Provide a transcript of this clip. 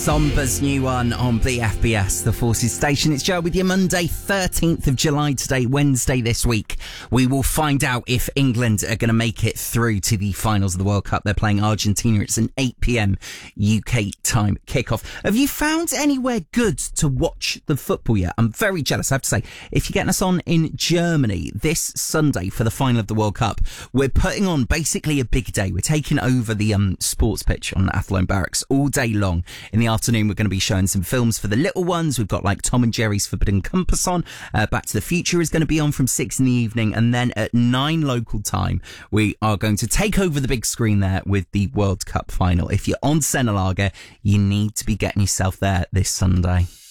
Somba's new one on BFBS, the Forces station. It's Joe with you. Monday, 13th of July today, Wednesday this week. We will find out if England are going to make it through to the finals of the World Cup. They're playing Argentina. It's an 8 p.m. UK time kickoff. Have you found anywhere good to watch the football yet? I'm very jealous, I have to say. If you're getting us on in Germany this Sunday for the final of the World Cup, we're putting on basically a big day. We're taking over the sports pitch on Athlone Barracks all day long. In the afternoon, we're going to be showing some films for the little ones. We've got like Tom and Jerry's Forbidden Compass on. Back to the Future is going to be on from 6 in the evening. And then at 9 local time, we are going to take over the big screen there with the World Cup final. If you're on Senelager, you need to be getting yourself there this Sunday.